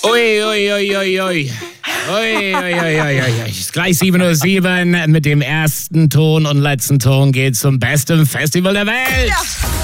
Ui, ui, ui, ui, ui. Ui, ui, ui, ui, ui. Ist gleich 7:07 Uhr. Mit dem ersten Ton und letzten Ton geht's zum besten Festival der Welt. Ja.